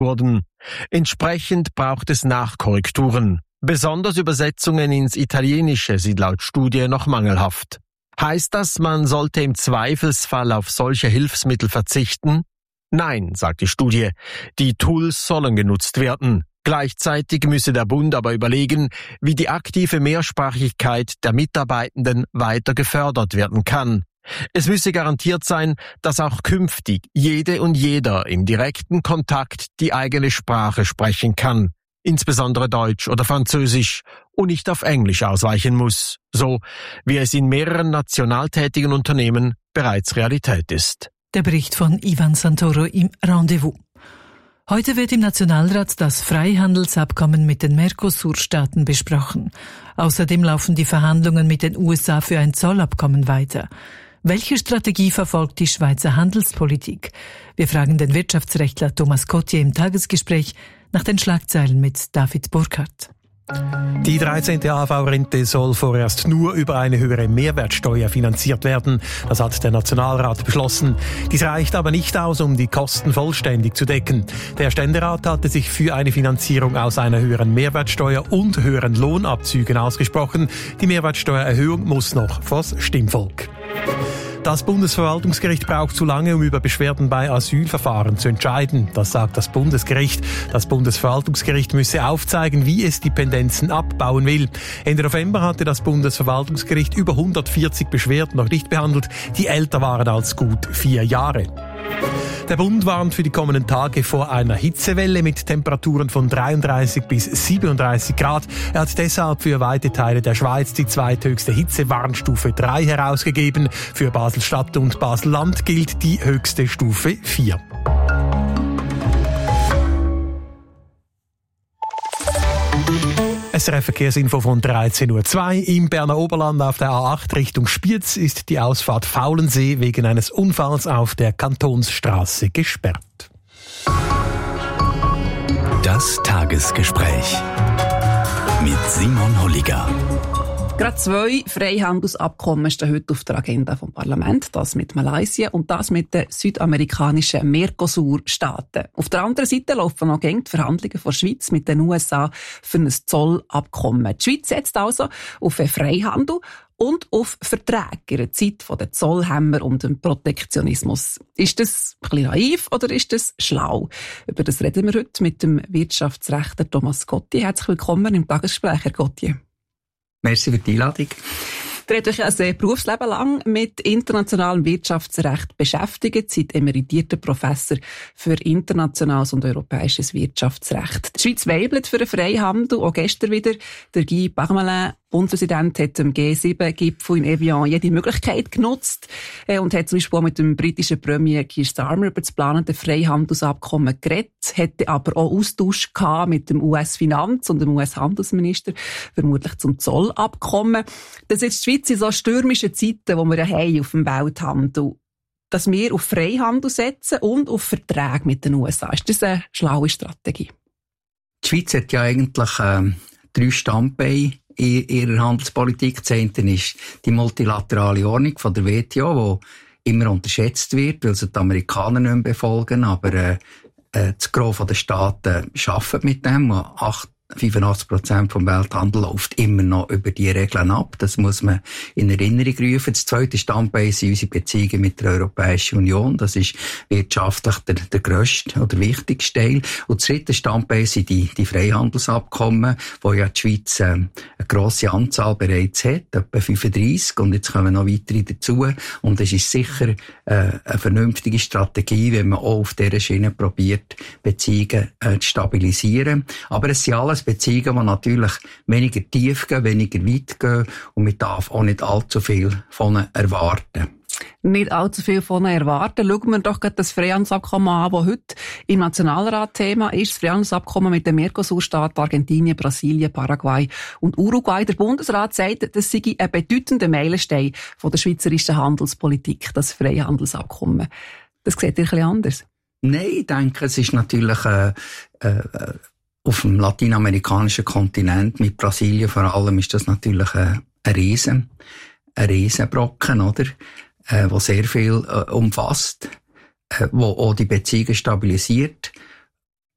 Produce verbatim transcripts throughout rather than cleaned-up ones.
wurden. Entsprechend braucht es Nachkorrekturen. Besonders Übersetzungen ins Italienische sind laut Studie noch mangelhaft. Heißt das, man sollte im Zweifelsfall auf solche Hilfsmittel verzichten? Nein, sagt die Studie. Die Tools sollen genutzt werden. Gleichzeitig müsse der Bund aber überlegen, wie die aktive Mehrsprachigkeit der Mitarbeitenden weiter gefördert werden kann. Es müsse garantiert sein, dass auch künftig jede und jeder im direkten Kontakt die eigene Sprache sprechen kann, insbesondere Deutsch oder Französisch, und nicht auf Englisch ausweichen muss, so wie es in mehreren national tätigen Unternehmen bereits Realität ist. Der Bericht von Ivan Santoro im Rendezvous. Heute wird im Nationalrat das Freihandelsabkommen mit den Mercosur-Staaten besprochen. Außerdem laufen die Verhandlungen mit den U S A für ein Zollabkommen weiter. Welche Strategie verfolgt die Schweizer Handelspolitik? Wir fragen den Wirtschaftsrechtler Thomas Cottier im Tagesgespräch nach den Schlagzeilen mit David Burkhardt. Die dreizehnte A V-Rente soll vorerst nur über eine höhere Mehrwertsteuer finanziert werden. Das hat der Nationalrat beschlossen. Dies reicht aber nicht aus, um die Kosten vollständig zu decken. Der Ständerat hatte sich für eine Finanzierung aus einer höheren Mehrwertsteuer und höheren Lohnabzügen ausgesprochen. Die Mehrwertsteuererhöhung muss noch vors Stimmvolk. Das Bundesverwaltungsgericht braucht zu lange, um über Beschwerden bei Asylverfahren zu entscheiden. Das sagt das Bundesgericht. Das Bundesverwaltungsgericht müsse aufzeigen, wie es die Pendenzen abbauen will. Ende November hatte das Bundesverwaltungsgericht über hundertvierzig Beschwerden noch nicht behandelt, die älter waren als gut vier Jahre. Der Bund warnt für die kommenden Tage vor einer Hitzewelle mit Temperaturen von dreiunddreißig bis siebenunddreißig Grad. Er hat deshalb für weite Teile der Schweiz die zweithöchste Hitzewarnstufe drei herausgegeben. Für Basel-Stadt und Basel-Land gilt die höchste Stufe vier. S R F-Verkehrsinfo von dreizehn Uhr zwei. Im Berner Oberland auf der A acht Richtung Spiez ist die Ausfahrt Faulensee wegen eines Unfalls auf der Kantonsstraße gesperrt. Das Tagesgespräch mit Simon Holliger. Gerade zwei Freihandelsabkommen stehen heute auf der Agenda vom Parlament. Das mit Malaysia und das mit den südamerikanischen Mercosur-Staaten. Auf der anderen Seite laufen noch gängig die Verhandlungen von der Schweiz mit den U S A für ein Zollabkommen. Die Schweiz setzt also auf einen Freihandel und auf Verträge in der Zeit der Zollhämmer und dem Protektionismus. Ist das ein bisschen naiv oder ist das schlau? Über das reden wir heute mit dem Wirtschaftsrechtler Thomas Cottier. Herzlich willkommen im Tagesgespräch, Herr Cottier. Merci für die Einladung. Ihr habt euch ein Berufsleben lang mit internationalem Wirtschaftsrecht beschäftigt, seid emeritierter Professor für internationales und europäisches Wirtschaftsrecht. Die Schweiz weibelt für den Freihandel, auch gestern wieder. Der Guy Parmelin, Bundespräsident, hat am G sieben Gipfel in Evian jede Möglichkeit genutzt und hat zum Beispiel auch mit dem britischen Premier Keir Starmer über das geplante Freihandelsabkommen geredet, hätte aber auch Austausch gehabt mit dem U S-Finanz- und dem U S-Handelsminister, vermutlich zum Zollabkommen. Das ist die Schweiz in so stürmischen Zeiten, die wir ja haben auf dem Welthandel, dass wir auf Freihandel setzen und auf Verträge mit den U S A. Ist das eine schlaue Strategie? Die Schweiz hat ja eigentlich äh, drei Standbeine in ihrer Handelspolitik. Das eine ist die multilaterale Ordnung von der W T O, die immer unterschätzt wird, weil sie die Amerikaner nicht mehr befolgen, aber äh, äh, das Gros der Staaten arbeitet mit dem. Acht fünfundachtzig Prozent vom Welthandel läuft immer noch über die Regeln ab. Das muss man in Erinnerung rufen. Das zweite Standbein sind unsere Beziehungen mit der Europäischen Union. Das ist wirtschaftlich der, der grösste oder wichtigste Teil. Und das dritte Standbein sind die, die Freihandelsabkommen, wo ja die Schweiz äh, eine grosse Anzahl bereits hat, etwa fünfunddreissig. Und jetzt kommen noch weitere dazu. Und es ist sicher äh, eine vernünftige Strategie, wenn man auch auf dieser Schiene probiert, Beziehungen äh, zu stabilisieren. Aber es sind alles Beziehungen, die natürlich weniger tief gehen, weniger weit gehen und man darf auch nicht allzu viel von ihnen erwarten. Nicht allzu viel von ihnen erwarten. Schauen wir doch gerade das Freihandelsabkommen an, das heute im Nationalrat Thema ist. Das Freihandelsabkommen mit den Mercosur-Staaten Argentinien, Brasilien, Paraguay und Uruguay. Der Bundesrat sagt, das sei ein bedeutender Meilenstein von der schweizerischen Handelspolitik, das Freihandelsabkommen. Das sieht ihr ein bisschen anders? Nein, ich denke, es ist natürlich äh, äh, auf dem lateinamerikanischen Kontinent, mit Brasilien vor allem, ist das natürlich ein, ein Riesen, ein Riesenbrocken, oder? Äh, wo sehr viel äh, umfasst, äh, wo auch die Beziehungen stabilisiert.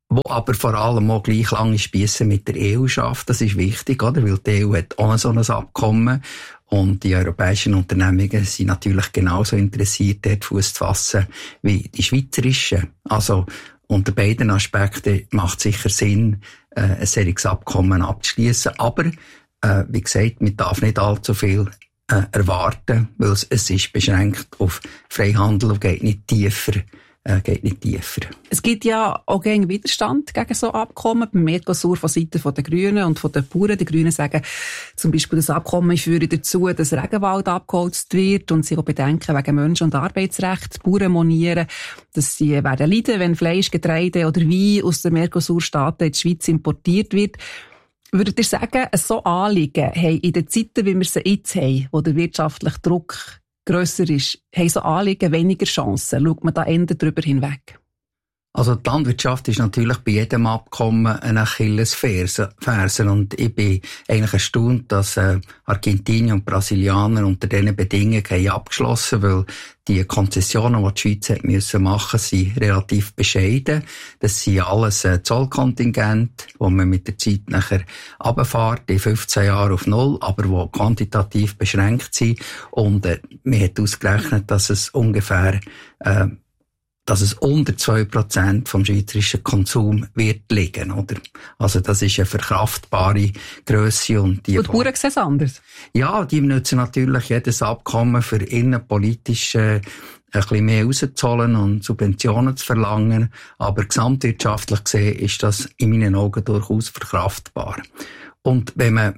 wo aber vor allem auch gleich lange Spiesse mit der E U schafft. Das ist wichtig, oder? Weil die E U hat auch so ein Abkommen. Und die europäischen Unternehmungen sind natürlich genauso interessiert, dort Fuß zu fassen, wie die schweizerischen. Also, unter beiden Aspekten macht es sicher Sinn, äh, ein solches Abkommen abzuschließen. Aber, äh, wie gesagt, man darf nicht allzu viel äh, erwarten, weil es, es ist beschränkt auf Freihandel und geht nicht tiefer. Äh, geht nicht tiefer. Es gibt ja auch gegen Widerstand gegen so Abkommen. Beim Mercosur von Seiten der Grünen und von den Bauern. Die Grünen sagen zum Beispiel, das Abkommen führe dazu, dass Regenwald abgeholzt wird und sie auch bedenken wegen Menschen- und Arbeitsrecht. Die Bauern monieren, dass sie werden leiden, wenn Fleisch, Getreide oder Wein aus den Mercosur-Staaten in die Schweiz importiert wird. Würdet ihr sagen, so Anliegen haben in den Zeiten, wie wir sie jetzt haben, wo der wirtschaftliche Druck grösser ist, haben so Anliegen weniger Chancen? Schaut man da eher drüber hinweg? Also die Landwirtschaft ist natürlich bei jedem Abkommen eine Achillesferse. Und ich bin eigentlich erstaunt, dass äh, Argentinier und Brasilianer unter diesen Bedingungen haben abgeschlossen, weil die Konzessionen, die die Schweiz hat müssen machen, sind relativ bescheiden. Das sind alles äh, Zollkontingente, wo man mit der Zeit nachher runterfährt, in fünfzehn Jahren auf null, aber die quantitativ beschränkt sind. Und äh, man hat ausgerechnet, dass es ungefähr äh, dass es unter zwei Prozent vom schweizerischen Konsum wird liegen, oder? Also, das ist eine verkraftbare Grösse und die... Und die Bauern sehen es anders? Ja, die nutzen natürlich jedes Abkommen für innenpolitisch, äh, ein bisschen mehr rauszuholen und Subventionen zu verlangen. Aber gesamtwirtschaftlich gesehen ist das in meinen Augen durchaus verkraftbar. Und wenn man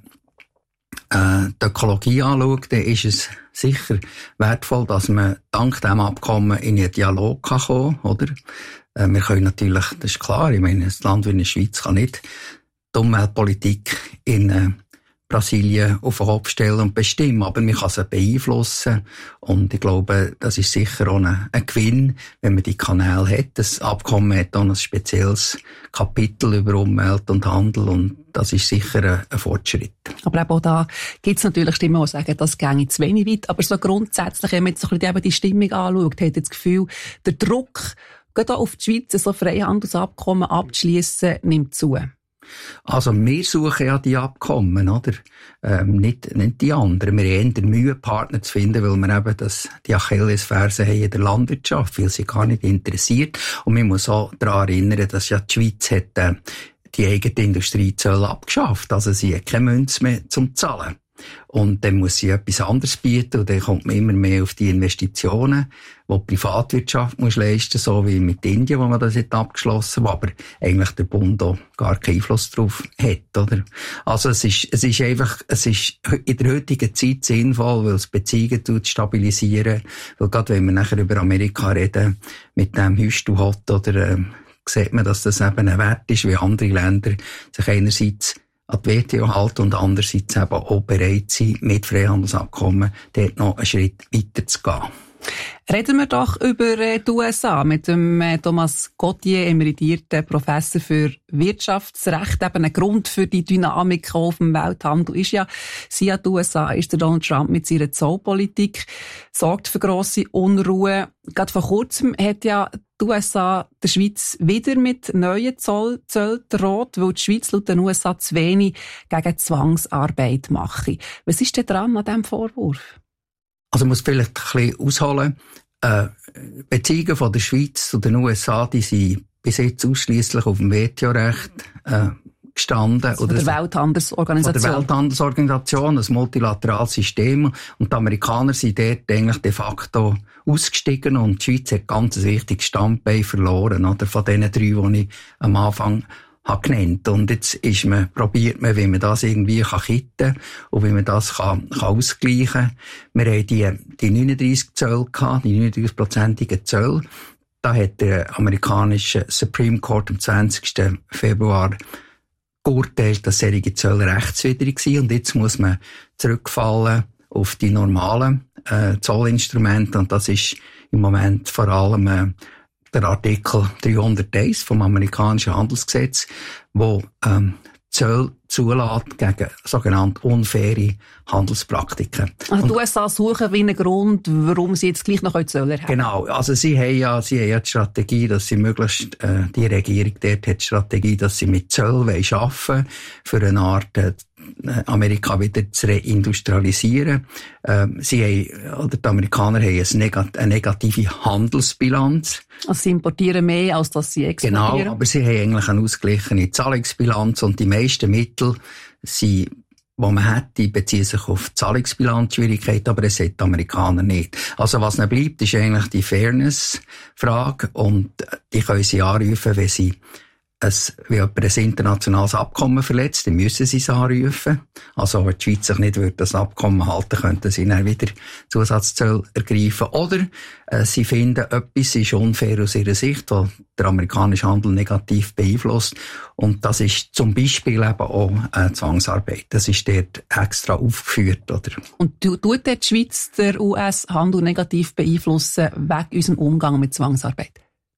äh, die Ökologie anschaut, dann ist es sicher wertvoll, dass man dank diesem Abkommen in einen Dialog kann kommen, oder? Äh, wir können natürlich, das ist klar, ich meine, ein Land wie die Schweiz kann nicht die Umweltpolitik in äh, Brasilien auf den Kopf stellen und bestimmen, aber man kann sie beeinflussen und ich glaube, das ist sicher auch ein, ein Gewinn, wenn man die Kanäle hat. Das Abkommen hat auch ein spezielles Kapitel über Umwelt und Handel und das ist sicher ein, ein Fortschritt. Aber eben auch da gibt es natürlich Stimmen, die sagen, das ginge zu wenig weit, aber so grundsätzlich, wenn man jetzt so ein bisschen die Stimmung anschaut, hat das Gefühl, der Druck, gerade auch auf die Schweiz so Freihandelsabkommen abzuschliessen, nimmt zu. Also wir suchen ja die Abkommen, oder? Ähm, nicht, nicht die anderen. Wir haben eher Mühe, Partner zu finden, weil wir eben das, die Achillesferse haben in der Landwirtschaft, weil sie gar nicht interessiert. Und man muss auch daran erinnern, dass ja die Schweiz hat, äh, die eigene Industriezölle abgeschafft. Also sie hat keine Münze mehr zum Zahlen. Und dann muss sie etwas anderes bieten und dann kommt man immer mehr auf die Investitionen, die die Privatwirtschaft muss leisten, so wie mit Indien, wo man das jetzt abgeschlossen hat, wo aber eigentlich der Bund auch gar keinen Einfluss drauf hat, oder? Also es ist, es ist einfach, es ist in der heutigen Zeit sinnvoll, weil es Beziehungen stabilisieren, weil gerade wenn wir nachher über Amerika reden, mit dem Hüst du Hot, oder, äh, sieht man, dass das eben ein Wert ist, wie andere Länder sich einerseits an die W T O halten und andererseits eben auch bereit sind, mit Freihandelsabkommen dort noch einen Schritt weiter zu gehen. Reden wir doch über die U S A mit dem Thomas Gauthier, emeritierten Professor für Wirtschaftsrecht. Eben ein Grund für die Dynamik auf dem Welthandel ist ja, seit die U S A ist der Donald Trump mit seiner Zollpolitik, sorgt für grosse Unruhe. Gerade vor kurzem hat ja die U S A der Schweiz wieder mit neuen Zollzöllen droht, weil die Schweiz laut den U S A zu wenig gegen Zwangsarbeit mache. Was ist denn dran an diesem Vorwurf? Also ich muss vielleicht ein bisschen ausholen. Äh, Beziehungen von der Schweiz zu den U S A, die sind bis jetzt ausschliesslich auf dem W T O-Recht äh, gestanden. Also oder der Welthandelsorganisation. Von der Welthandelsorganisation, ein multilaterales System. Und die Amerikaner sind dort eigentlich de facto ausgestiegen und die Schweiz hat ganz ein wichtiges Standbein verloren, oder? Von den drei, die ich am Anfang habe genannt. Und jetzt ist man, probiert man, wie man das irgendwie kann kitten und wie man das kann, kann ausgleichen kann. Wir haben die, die neununddreissig Zölle gehabt, die neununddreissig-prozentigen Zölle. Da hat der amerikanische Supreme Court am zwanzigsten Februar geurteilt, dass solche Zölle rechtswidrig sind. Und jetzt muss man zurückfallen auf die normalen äh, Zollinstrumente. Und das ist im Moment vor allem äh, der Artikel dreihunderteins vom amerikanischen Handelsgesetz, wo ähm, Zölle zulässt gegen sogenannte unfaire Handelspraktiken. Also die U S A suchen wie einen Grund, warum sie jetzt gleich noch Zölle haben. Genau, also sie haben ja, sie haben ja die Strategie, dass sie möglichst, äh, die Regierung dort hat die Strategie, dass sie mit Zöllen arbeiten wollen, für eine Art äh, Amerika wieder zu reindustrialisieren. Ähm, sie haben, oder die Amerikaner haben eine, negat- eine negative Handelsbilanz. Also sie importieren mehr, als dass sie exportieren. Genau, aber sie haben eigentlich eine ausgeglichene Zahlungsbilanz und die meisten Mittel, sie, die man hat, die beziehen sich auf Zahlungsbilanzschwierigkeiten, aber es hat die Amerikaner nicht. Also was noch bleibt, ist eigentlich die Fairness-Frage und die können sie anrufen, wenn sie Es, wenn jemand ein internationales Abkommen verletzt, dann müssen sie es anrufen. Also, wenn die Schweiz sich nicht das Abkommen halten, könnten sie dann wieder Zusatzzölle ergreifen. Oder äh, sie finden, etwas ist unfair aus ihrer Sicht, was der amerikanische Handel negativ beeinflusst. Und das ist zum Beispiel eben auch äh, Zwangsarbeit. Das ist dort extra aufgeführt. Oder? Und tut die Schweiz den U S-Handel negativ beeinflussen wegen unserem Umgang mit Zwangsarbeit?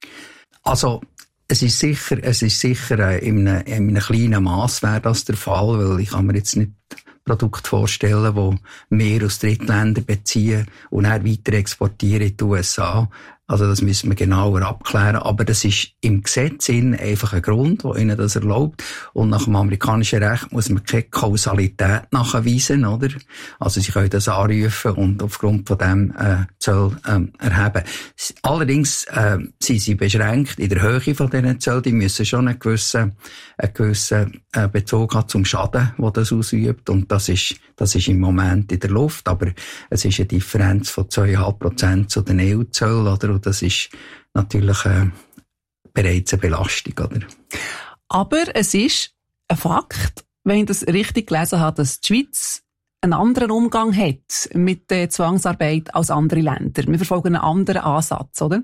Also, Es ist sicher, es ist sicher, äh, in einem, in einem kleinen Maß wäre das der Fall, weil ich kann mir jetzt nicht Produkte vorstellen, die mehr aus Drittländern beziehen und dann weiter exportieren in die U S A. Also das müssen wir genauer abklären. Aber das ist im Gesetz einfach ein Grund, der ihnen das erlaubt. Und nach dem amerikanischen Recht muss man keine Kausalität nachweisen, oder? Also sie können das anrufen und aufgrund von dem äh, Zoll ähm, erheben. Allerdings äh, sind sie beschränkt in der Höhe von diesen Zöllen. Die müssen schon einen gewissen, einen gewissen äh, Bezug haben zum Schaden, den das ausübt. Und das ist, das ist im Moment in der Luft. Aber es ist eine Differenz von zwei Komma fünf Prozent zu den E U-Zöllen, oder? Das ist natürlich äh, bereits eine Belastung, oder? Aber es ist ein Fakt, wenn ich das richtig gelesen habe, dass die Schweiz einen anderen Umgang hat mit der Zwangsarbeit als andere Länder. Wir verfolgen einen anderen Ansatz, oder?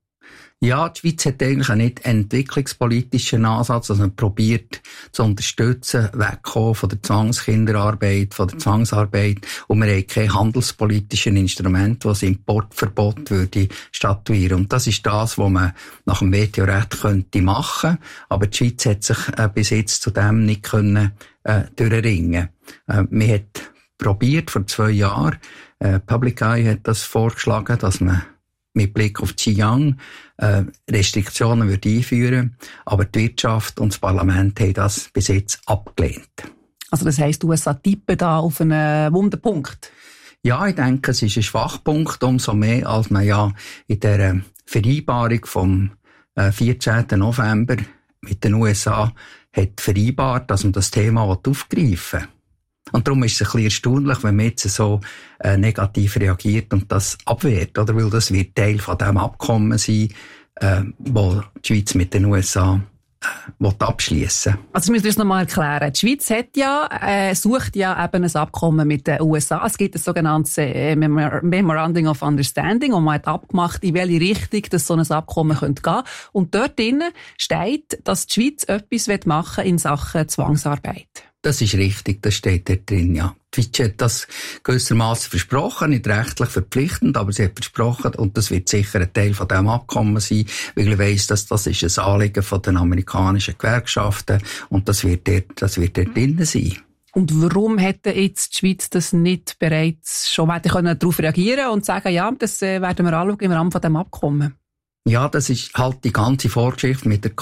Ja, die Schweiz hat eigentlich einen nicht entwicklungspolitischen Ansatz, also man probiert zu unterstützen, wegkommen von der Zwangskinderarbeit, von der Zwangsarbeit, und wir haben kein handelspolitischen Instrument, das das Importverbot würde statuieren. Und das ist das, was man nach dem W T O-Recht könnte machen, aber die Schweiz hat sich äh, bis jetzt zu dem nicht können, äh, durchringen. Äh, man hat probiert vor zwei Jahren, äh, Public Eye hat das vorgeschlagen, dass man mit Blick auf Xinjiang äh, Restriktionen würde einführen, aber die Wirtschaft und das Parlament haben das bis jetzt abgelehnt. Also das heisst, die U S A tippen da auf einen Wunderpunkt? Ja, ich denke, es ist ein Schwachpunkt, umso mehr, als man ja in der Vereinbarung vom äh, vierzehnten November mit den U S A hat vereinbart, dass man das Thema aufgreifen will. Und darum ist es ein bisschen erstaunlich, wenn man jetzt so äh, negativ reagiert und das abwehrt, oder? Weil das wird Teil von dem Abkommen sein, äh, wo die Schweiz mit den U S A äh, abschließen. Also ich muss das nochmal erklären. Die Schweiz hat ja, äh, sucht ja eben ein Abkommen mit den U S A. Es gibt ein sogenanntes äh, Memorandum of Understanding, und man hat abgemacht, in welche Richtung das so ein Abkommen könnte gehen. Und dort drinnen steht, dass die Schweiz etwas machen will in Sachen Zwangsarbeit. Das ist richtig, das steht dort drin, ja. Die Schweiz hat das gewissermaßen versprochen, nicht rechtlich verpflichtend, aber sie hat versprochen, und das wird sicher ein Teil von diesem Abkommen sein, weil ich weiss, dass das ist ein Anliegen von den amerikanischen Gewerkschaften, und das wird dort, das wird dort drin sein. Und warum hätte jetzt die Schweiz das nicht bereits schon weiter können darauf reagieren und sagen, ja, das werden wir anschauen im Rahmen von diesem Abkommen? Ja, das ist halt die ganze Vorgeschichte mit der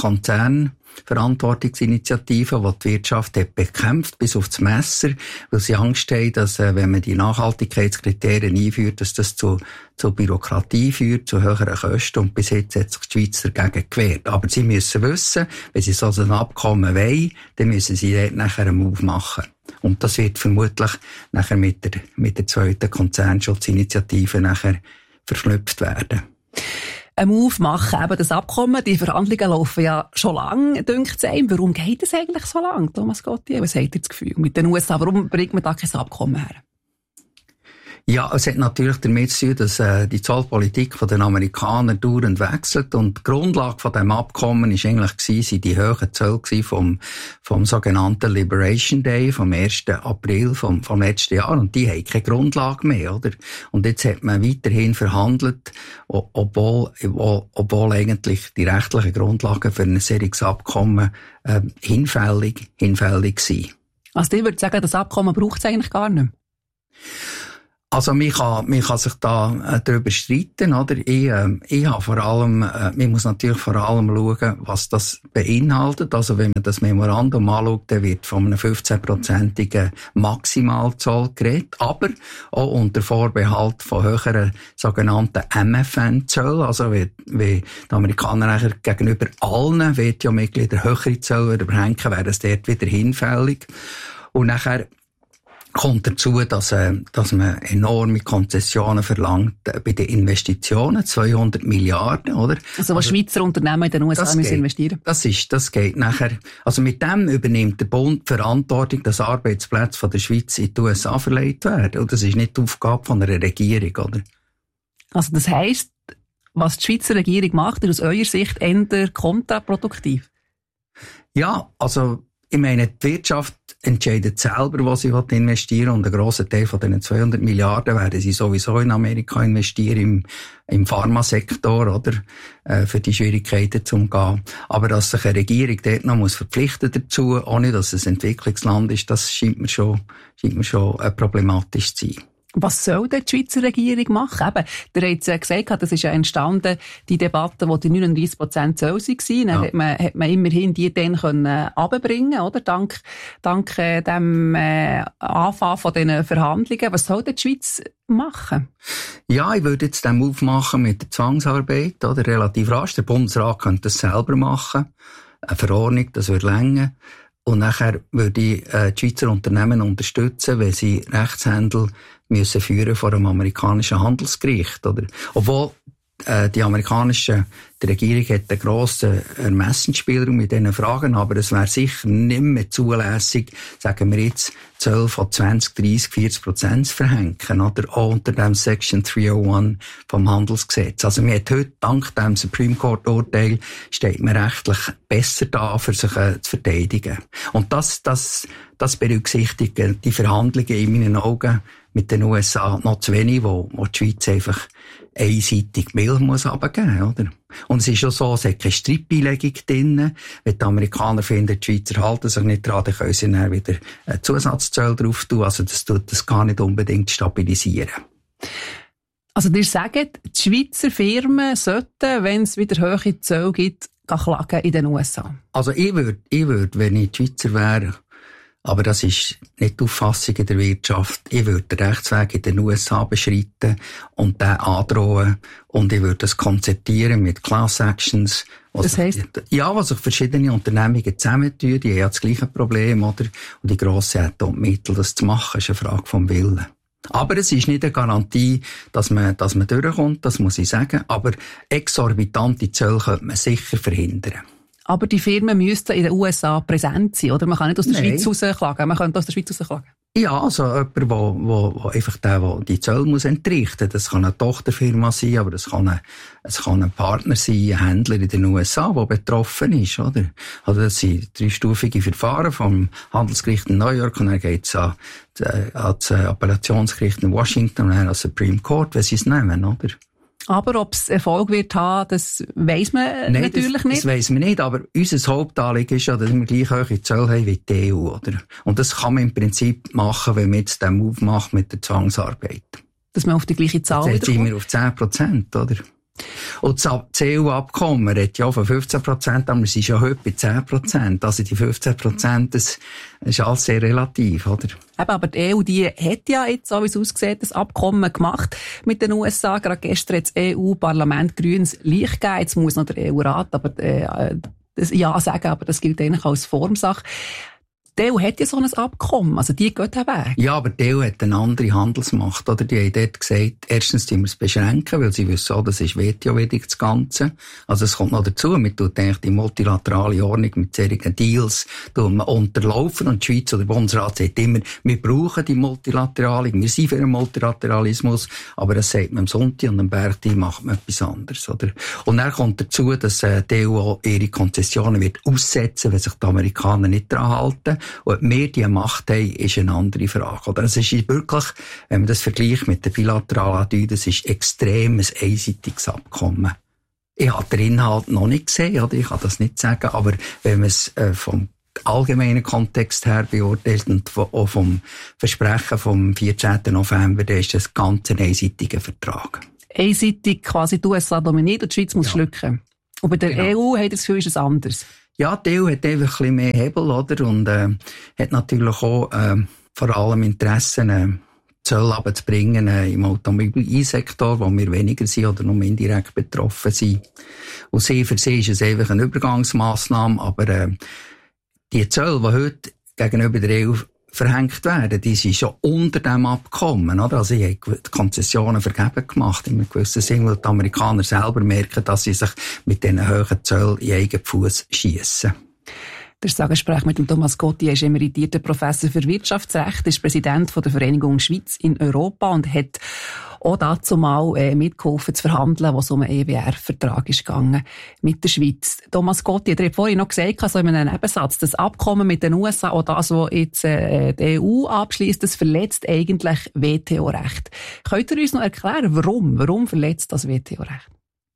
Konzernverantwortungsinitiative, die die Wirtschaft hat bekämpft bis aufs Messer, weil sie Angst haben, dass, äh, wenn man die Nachhaltigkeitskriterien einführt, dass das zu, zu Bürokratie führt, zu höheren Kosten, und bis jetzt hat sich die Schweiz dagegen gewehrt. Aber sie müssen wissen, wenn sie so ein Abkommen wollen, dann müssen sie dort nachher einen Move machen. Und das wird vermutlich nachher mit der, mit der zweiten Konzernschutzinitiative nachher verschnüpft werden. Ein Move machen, eben das Abkommen, die Verhandlungen laufen ja schon lange, dünkt es einem. Warum geht es eigentlich so lange, Thomas Gotti? Was habt ihr das Gefühl mit den U S A? Warum bringt man da kein Abkommen her? Ja, es hat natürlich damit zu tun, dass äh, die Zollpolitik von den Amerikanern dauernd wechselt und die Grundlage von dem Abkommen ist eigentlich gewesen, die hohen Zölle vom vom sogenannten Liberation Day vom ersten April vom vom letzten Jahr und die haben keine Grundlage mehr, oder? Und jetzt hat man weiterhin verhandelt, obwohl obwohl eigentlich die rechtlichen Grundlagen für ein solches Abkommen äh, hinfällig hinfällig sind. Also ich würde sagen, das Abkommen braucht es eigentlich gar nicht mehr. Also, man kann, man kann sich da äh, darüber streiten, oder? Ich, äh, ich habe vor allem, äh, man muss natürlich vor allem schauen, was das beinhaltet. Also, wenn man das Memorandum anschaut, dann wird von einem fünfzehn-prozentigen Maximalzoll geredet, aber auch unter Vorbehalt von höheren sogenannten M F N-Zöllen. Also, wie, wie die Amerikaner nachher gegenüber allen W T O-Mitgliedern höhere Zölle überhängen, wäre das dort wieder hinfällig. Und nachher kommt dazu, dass, äh, dass man enorme Konzessionen verlangt äh, bei den Investitionen, zweihundert Milliarden, oder? Also, was also, Schweizer Unternehmen in den U S A müssen investieren. Das ist, das geht nachher. Also, mit dem übernimmt der Bund die Verantwortung, dass Arbeitsplätze von der Schweiz in die U S A verlegt werden. Und das ist nicht die Aufgabe von einer Regierung, oder? Also, das heisst, was die Schweizer Regierung macht, ist aus eurer Sicht eher kontraproduktiv? Ja, also, ich meine, die Wirtschaft entscheidet selber, was sie investieren will. Und ein grosser Teil von diesen zweihundert Milliarden werden sie sowieso in Amerika investieren, im, im Pharmasektor, oder? Äh, für die Schwierigkeiten zu umgehen. Aber dass sich eine Regierung dort noch muss verpflichten dazu, ohne dass es ein Entwicklungsland ist, das scheint mir schon, scheint mir schon äh, problematisch zu sein. Was soll denn die Schweizer Regierung machen? Eben, der hat ja gesagt, das ist ja entstanden, die Debatte, wo die neununddreissig Prozent Zoll waren. Dann ja. hat man, hat man immerhin die dann können runterbringen, oder? Dank, dank äh, dem äh, Anfang von diesen Verhandlungen. Was soll denn die Schweiz machen? Ja, ich würde jetzt den Move machen mit der Zwangsarbeit, oder? Relativ rasch. Der Bundesrat könnte das selber machen. Eine Verordnung, das würde länger. Und nachher würde ich äh, die Schweizer Unternehmen unterstützen, wenn sie Rechtshändel müssen führen vor einem amerikanischen Handelsgericht, oder? Obwohl äh, die amerikanische die Regierung hat einen grossen Ermessensspielraum mit diesen Fragen, aber es wäre sicher nicht mehr zulässig, sagen wir jetzt, Zölle von zwanzig, dreissig, vierzig Prozent zu verhängen, oder? Auch unter dem Section dreihunderteins vom Handelsgesetz. Also man hat heute, dank dem Supreme Court Urteil, steht man rechtlich besser da, für sich äh, zu verteidigen. Und das, das, das berücksichtigen die Verhandlungen in meinen Augen mit den U S A noch zu wenig, wo, wo die Schweiz einfach einseitig Milch muss runtergeben, oder? Und es ist schon so, es hat keine Streitbeilegung drin. Wenn die Amerikaner finden, die Schweizer halten sich nicht dran, dann können sie dann wieder Zusatzzölle drauf tun. Also das tut das gar nicht unbedingt stabilisieren. Also ihr sagt, die Schweizer Firmen sollten, wenn es wieder hohe Zölle gibt, klagen in den U S A? Also ich würde, ich würde, wenn ich die Schweizer wäre, aber das ist nicht die Auffassung in der Wirtschaft. Ich würde den Rechtsweg in den U S A beschreiten und den androhen. Und ich würde das konzertieren mit Class Actions. Das heisst? Ja, was sich verschiedene Unternehmungen zusammentun. Die haben das gleiche Problem, oder? Und die Grossen hätten auch die Mittel, das zu machen. Das ist eine Frage vom Willen. Aber es ist nicht eine Garantie, dass man, dass man durchkommt, das muss ich sagen. Aber exorbitante Zölle könnte man sicher verhindern. Aber die Firmen müssten in den U S A präsent sein, oder? Man kann nicht aus der Nein. Schweiz rausklagen. Man könnte aus der Schweiz rausklagen. Ja, also jemand, der wo, wo einfach der, der die Zölle muss entrichten. Das kann eine Tochterfirma sein, aber das kann ein, es kann ein Partner sein, ein Händler in den U S A, der betroffen ist, oder? Also das sind dreistufige Verfahren vom Handelsgericht in New York und dann geht es an, an das Appellationsgericht in Washington und dann an das Supreme Court, wenn sie es nehmen, oder? Aber ob es Erfolg wird haben, das weiss man Nein, natürlich das, nicht. Das weiss man nicht, aber unser Hauptanliegen ist ja, dass wir gleich hohe Zölle haben wie die E U, oder? Und das kann man im Prinzip machen, wenn man jetzt den Move macht mit der Zwangsarbeit. Dass man auf die gleiche Zahl wiederkommt? Jetzt sind wir auf zehn Prozent, oder? Und das C E U-Abkommen redet ja von fünfzehn Prozent, aber wir sind ja heute bei zehn Prozent. Also die fünfzehn Prozent, das ist alles sehr relativ, oder? Eben, aber die E U, die hat ja jetzt, so wie es aussieht, das Abkommen gemacht mit den U S A. Gerade gestern hat das E U-Parlament grünes Licht gegeben. Jetzt muss noch der E U-Rat aber äh, das Ja sagen, aber das gilt eigentlich als Formsache. die E U hat ja so ein Abkommen, also die geht den Weg. Ja, aber die E U hat eine andere Handelsmacht, oder? Die haben dort gesagt, erstens müssen wir es beschränken, weil sie wissen, oh, das ist W T O-widrig, das Ganze. Also es kommt noch dazu, man tut eigentlich die multilaterale Ordnung mit solchen Deals tun wir unterlaufen, und die Schweiz oder der Bundesrat sagt immer, wir brauchen die Multilaterale, wir sind für den Multilateralismus, aber das sagt man am Sonntag und am Bergtag macht man etwas anderes, oder? Und dann kommt dazu, dass äh, die E U auch ihre Konzessionen wird aussetzen, wenn sich die Amerikaner nicht daran halten. Und ob wir diese Macht haben, ist eine andere Frage, oder? Es ist wirklich, wenn man das vergleicht mit der bilateralen Adü, das ist extrem ein einseitiges Abkommen. Ich habe den Inhalt noch nicht gesehen, oder? Ich kann das nicht sagen, aber wenn man es äh, vom allgemeinen Kontext her beurteilt und auch vom Versprechen vom vierzehnten November, dann ist das ganz ein einseitiger Vertrag. Einseitig quasi die U S A dominiert und die Schweiz muss ja schlucken. Und bei der genau. E U hat das Gefühl, ist es anders. Ja, die E U hat einfach ein bisschen mehr Hebel, oder? Und äh, hat natürlich auch äh, vor allem Interessen, äh, Zölle runterzubringen äh, im Automobilsektor, wo wir weniger sind oder nur indirekt betroffen sind. Und sie für sie ist es einfach eine Übergangsmaßnahme, aber äh, die Zölle, die heute gegenüber der E U verhängt werden, die sind schon unter dem Abkommen, oder? Also, ich habe die Konzessionen vergeben gemacht, in einem gewissen Sinn, weil die Amerikaner selber merken, dass sie sich mit diesen hohen Zöllen in eigenen Fuß schiessen. Das Gespräch mit dem Thomas Gotti, er ist emeritierter Professor für Wirtschaftsrecht, ist Präsident von der Vereinigung Schweiz in Europa und hat auch dazu mal äh, mitgeholfen zu verhandeln, was um einen E W R-Vertrag ist gegangen mit der Schweiz. Thomas Gotti, ihr habt vorhin noch gesagt, also in einem Nebensatz, das Abkommen mit den U S A, auch das, was jetzt äh, die E U abschließt, das verletzt eigentlich W T O-Recht. Könnt ihr uns noch erklären, warum? Warum verletzt das W T O-Recht?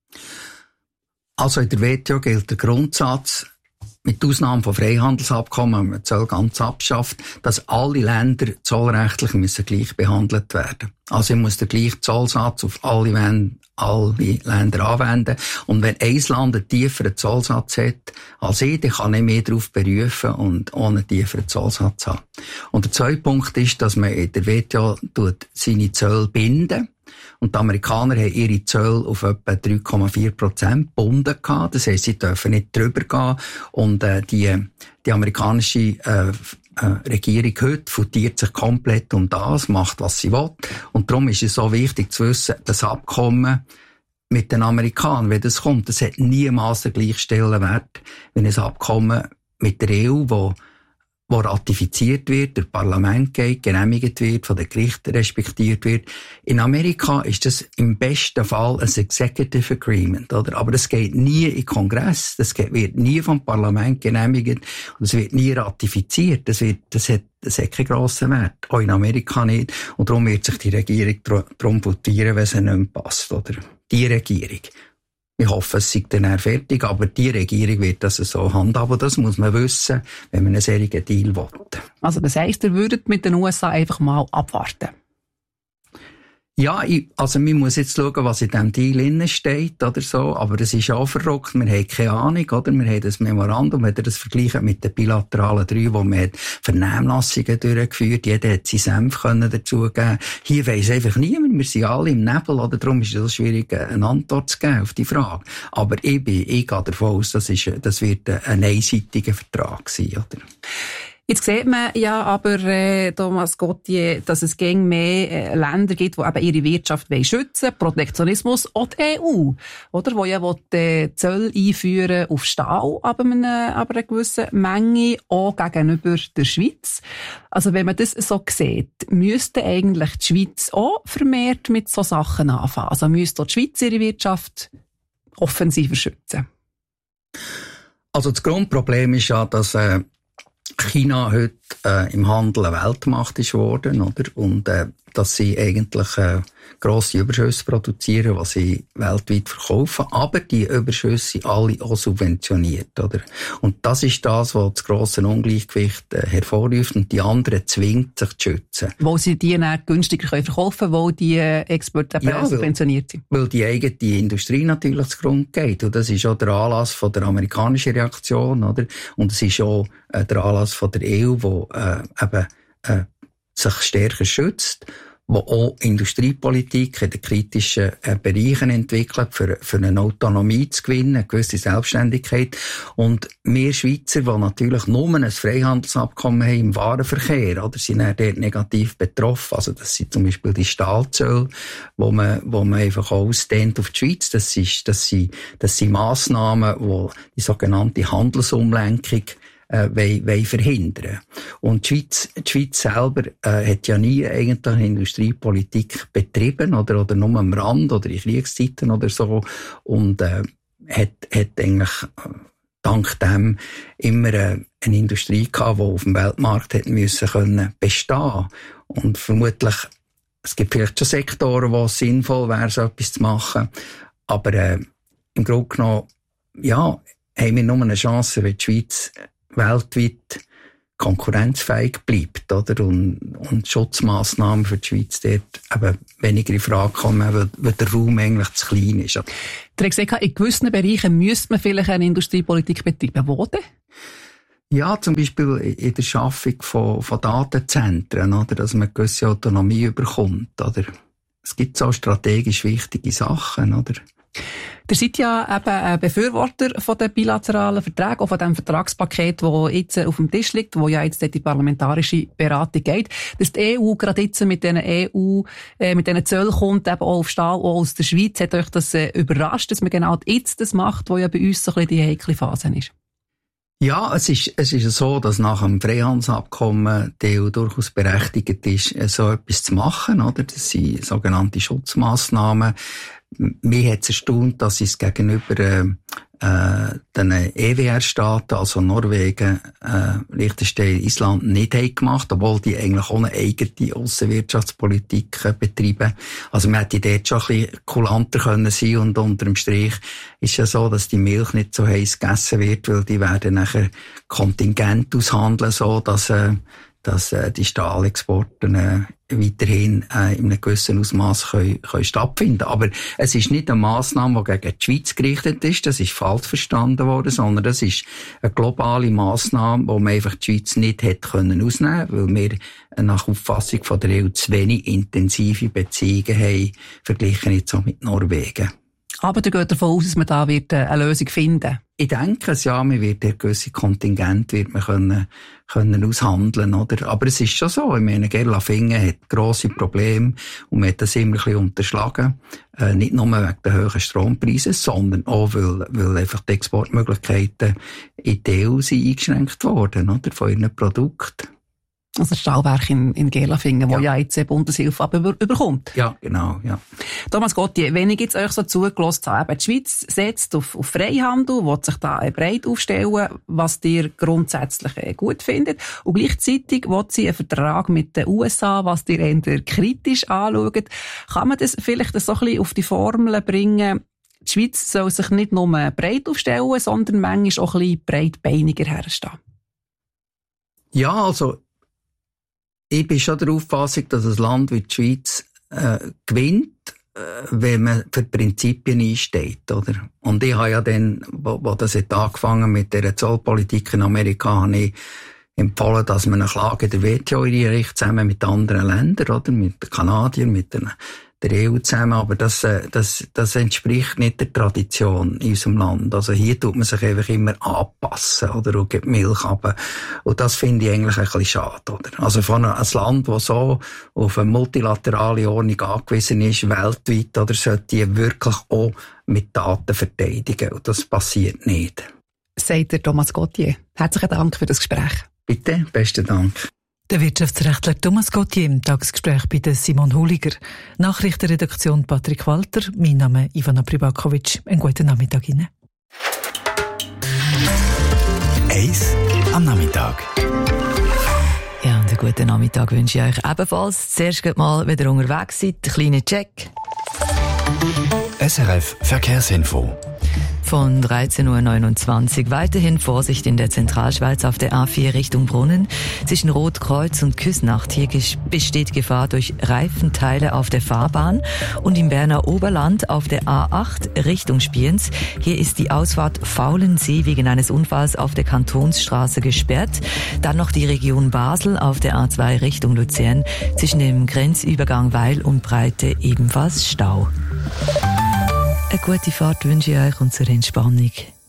Also in der W T O gilt der Grundsatz, mit Ausnahme von Freihandelsabkommen, wenn man die Zölle ganz abschafft, dass alle Länder zollrechtlich müssen gleich behandelt werden. Also ich muss den gleichen Zollsatz auf alle, alle Länder anwenden. Und wenn ein Land einen tieferen Zollsatz hat als ich, dann kann ich mehr darauf berufen und ohne einen tieferen Zollsatz haben. Und der zweite Punkt ist, dass man in der W T O seine Zölle binden. Und die Amerikaner haben ihre Zölle auf etwa drei Komma vier Prozent gebunden gehabt. Das heisst, sie dürfen nicht drüber gehen. Und äh, die, die amerikanische äh, äh, Regierung heute futiert sich komplett um das, macht, was sie will. Und darum ist es so wichtig zu wissen, das Abkommen mit den Amerikanern, wenn das kommt, das hat niemals den gleichen Stellenwert wie ein Abkommen mit der E U, wo wo ratifiziert wird, der Parlament geht, genehmigt wird, von den Gerichten respektiert wird. In Amerika ist das im besten Fall ein Executive Agreement, oder? Aber das geht nie in Kongress, das geht, wird nie vom Parlament genehmigt und es wird nie ratifiziert. Das wird, das hat, das hat keinen grossen Wert. Auch in Amerika nicht. Und darum wird sich die Regierung darum votieren, wenn es nicht mehr passt, oder? Die Regierung. Ich hoffe, es sei dann fertig, aber die Regierung wird das so handhaben. Das muss man wissen, wenn man einen solchen Deal will. Also das heisst, ihr würdet mit den U S A einfach mal abwarten? Ja, ich, also man muss jetzt schauen, was in diesem Deal innen steht oder so, aber das ist auch verrückt. Wir haben keine Ahnung, oder? Wir haben das Memorandum, wenn ihr das vergleicht mit den bilateralen drei, wo man Vernehmlassungen durchgeführt, jeder hat seinen Senf können dazugeben. Hier weiss einfach niemand, wir sind alle im Nebel, oder? Darum ist es so schwierig, eine Antwort zu geben auf die Frage. Aber ich bin, ich gehe davon aus, das ist, das wird ein einseitiger Vertrag sein, oder? Jetzt sieht man ja aber, äh, Thomas Gotti, dass es gegen mehr äh, Länder gibt, die eben ihre Wirtschaft schützen wollen, Protektionismus, auch die E U, oder? Wo ja will, äh, Zölle einführen auf Stahl, aber eine, aber eine gewisse Menge, auch gegenüber der Schweiz. Also wenn man das so sieht, müsste eigentlich die Schweiz auch vermehrt mit so Sachen anfangen. Also müsste auch die Schweiz ihre Wirtschaft offensiver schützen. Also das Grundproblem ist ja, dass äh China heute äh, im Handel eine Weltmacht ist worden, oder? Und äh, dass sie eigentlich äh, grosse Überschüsse produzieren, was sie weltweit verkaufen. Aber die Überschüsse sind alle auch subventioniert, oder? Und das ist das, was das grosse Ungleichgewicht äh, hervorruft und die anderen zwingt, sich zu schützen. Wo sie die dann günstiger können verkaufen, wo die äh, Exporte ja, subventioniert sind. Weil die eigene Industrie natürlich zugrunde geht. Und das ist auch der Anlass von der amerikanischen Reaktion, oder? Und es ist auch äh, der Anlass von der E U, die äh, eben äh, sich stärker schützt. wo auch Industriepolitik in den kritischen äh, Bereichen entwickelt, für, für eine Autonomie zu gewinnen, eine gewisse Selbstständigkeit. Und wir Schweizer, die natürlich nur ein Freihandelsabkommen haben im Warenverkehr, oder, sind dann dort negativ betroffen. Also das sind zum Beispiel die Stahlzölle, wo man, wo man einfach ausdehnt auf die Schweiz. Das ist, das sind, das sind Massnahmen, die die sogenannte Handelsumlenkung Äh, wollen, wollen verhindern. Und die Schweiz, die Schweiz selber äh, hat ja nie eigentlich eine Industriepolitik betrieben, oder, oder nur am Rand oder in Kriegszeiten oder so. Und äh, hat, hat eigentlich äh, dank dem immer äh, eine Industrie gehabt, die auf dem Weltmarkt hätte müssen können bestehen. Und vermutlich, es gibt vielleicht schon Sektoren, wo es sinnvoll wäre, so etwas zu machen. Aber äh, im Grunde genommen, ja, haben wir nur eine Chance, wenn die Schweiz weltweit konkurrenzfähig bleibt, oder? Und, und Schutzmaßnahmen für die Schweiz dort eben weniger in Frage kommen, weil, weil der Raum eigentlich zu klein ist. Der hat gesagt, in gewissen Bereichen müsste man vielleicht eine Industriepolitik betreiben. Wo denn? Ja, zum Beispiel in der Schaffung von, von Datenzentren, oder? Dass man eine gewisse Autonomie überkommt, oder? Es gibt so strategisch wichtige Sachen, oder? Ihr seid ja eben ein Befürworter von den bilateralen Verträgen, auch von dem Vertragspaket, das jetzt auf dem Tisch liegt, wo ja jetzt die parlamentarische Beratung geht. Dass die E U gerade jetzt mit diesen E U, äh, mit diesen Zöllen kommt, eben auch auf Stahl, auch aus der Schweiz, hat euch das äh, überrascht, dass man genau jetzt das macht, wo ja bei uns so ein bisschen die heikle Phase ist? Ja, es ist, es ist so, dass nach dem Freihandelsabkommen die E U durchaus berechtigt ist, so etwas zu machen, oder? Das sind sogenannte Schutzmaßnahmen. Mich hat es erstaunt, dass sie es gegenüber äh, äh, den E W R-Staaten, also Norwegen, äh, Liechtenstein, Island, nicht haben gemacht, obwohl die eigentlich auch eine eigene Aussenwirtschaftspolitik äh, betreiben. Also man hätte dort schon ein bisschen kulanter können sein, und unter dem Strich ist ja so, dass die Milch nicht so heiß gegessen wird, weil die werden nachher Kontingent aushandeln, so dass äh, dass äh, die Stahlexporte äh, weiterhin äh, in einem gewissen Ausmaß können, können stattfinden. Aber es ist nicht eine Massnahme, die gegen die Schweiz gerichtet ist, das ist falsch verstanden worden, sondern das ist eine globale Massnahme, wo man einfach die Schweiz nicht hätte können ausnehmen, weil wir nach Auffassung von der E U zu wenig intensive Beziehungen haben, verglichen jetzt so mit Norwegen. Aber du gehst davon aus, dass man da wird eine Lösung finden. Ich denke es, ja, man wird ein gewisses Kontingent wird man können, können aushandeln, oder? Aber es ist schon so, ich meine, Gerlafingen hat grosse Probleme und man hat das immer ein bisschen unterschlagen. Äh, nicht nur wegen der hohen Strompreise, sondern auch, weil, weil einfach die Exportmöglichkeiten in die E U sind eingeschränkt worden, oder? Von ihren Produkten. Also das Stahlwerk in, in Gerlafingen, wo ja, ja jetzt Bundeshilfe aber über, überkommt. Ja, genau, ja. Thomas Gottier, wenn ich jetzt euch so zugelassen habe, die Schweiz setzt auf, auf Freihandel, will sich da breit aufstellen, was ihr grundsätzlich gut findet. Und gleichzeitig will sie einen Vertrag mit den U S A, was ihr eher kritisch anschaut. Kann man das vielleicht so ein bisschen auf die Formel bringen, die Schweiz soll sich nicht nur breit aufstellen, sondern manchmal auch ein bisschen breitbeiniger herstehen? Ja, also, ich bin schon der Auffassung, dass ein Land wie die Schweiz äh, gewinnt, äh, wenn man für Prinzipien einsteht, oder? Und ich habe ja dann, wo, wo das hat angefangen mit der Zollpolitik in Amerika, habe ich empfohlen, dass man eine Klage der W T O einrichtet, zusammen mit anderen Ländern, oder? Mit den Kanadiern, mit den der E U zusammen, aber das, das, das entspricht nicht der Tradition in unserem Land. Also hier tut man sich einfach immer anpassen, oder, und gibt Milch runter. Und das finde ich eigentlich ein bisschen schade, oder? Also von einem Land, das so auf eine multilaterale Ordnung angewiesen ist, weltweit, oder, sollte die wirklich auch mit Daten verteidigen. Und das passiert nicht. Sagt der Thomas Gottier. Herzlichen Dank für das Gespräch. Bitte, besten Dank. Der Wirtschaftsrechtler Thomas Gottier im Tagesgespräch bei der Simon Huliger. Nachrichtenredaktion Patrick Walter. Mein Name ist Ivana Pribakovic. Einen guten Nachmittag Ihnen. Eis am Nachmittag. Ja, und einen guten Nachmittag wünsche ich euch ebenfalls. Zuerst geht mal wieder unterwegs seid. Kleiner Check. S R F Verkehrsinfo. von dreizehn Uhr neunundzwanzig. Weiterhin Vorsicht in der Zentralschweiz auf der A vier Richtung Brunnen. Zwischen Rotkreuz und Küsnacht. Hier besteht Gefahr durch Reifenteile auf der Fahrbahn. Und im Berner Oberland auf der A acht Richtung Spiens. Hier ist die Ausfahrt Faulensee wegen eines Unfalls auf der Kantonsstraße gesperrt. Dann noch die Region Basel auf der A zwei Richtung Luzern. Zwischen dem Grenzübergang Weil und Breite ebenfalls Stau. Eine gute Fahrt wünsche ich euch und zur Entspannung